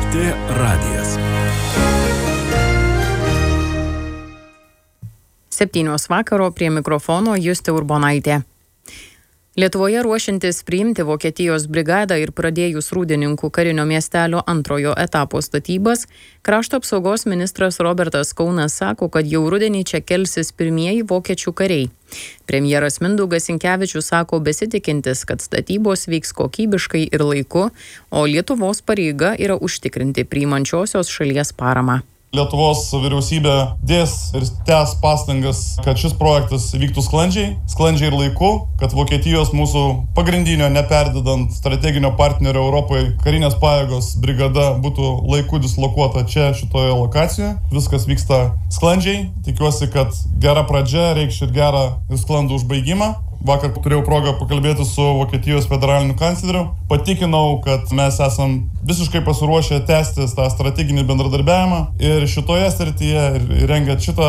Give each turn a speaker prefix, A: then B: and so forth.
A: LRT radijas.
B: 7 vakaro prie mikrofono Justė Urbonaitė. Lietuvoje ruošiantis priimti Vokietijos brigadą ir pradėjus Rūdininkų karinio miestelio antrojo etapo statybas, krašto apsaugos ministras Robertas Kaunas sako, kad jau rudenį čia kelsis pirmieji vokiečių kariai. Premjeras Mindaugas Sinkevičius sako besitikintis, kad statybos vyks kokybiškai ir laiku, o Lietuvos pareiga yra užtikrinti priimančiosios šalies paramą.
C: Lietuvos vyriausybė dės ir tęs pastangas, kad šis projektas vyktų sklandžiai ir laiku, kad Vokietijos mūsų pagrindinio neperdedant strateginio partnerio Europoje karinės pajėgos brigada būtų laiku dislokuota čia šitoje lokacijoje. Viskas vyksta sklandžiai. Tikiuosi, kad gera pradžia reikš ir gerą ir sklandų užbaigimą. Vakar turėjau progą pakalbėti su Vokietijos federaliniu kancleriu. Patikinau, kad mes esam visiškai pasiruošę tęsti tą strateginį bendradarbiavimą ir šitoje srityje ir rengiant šitą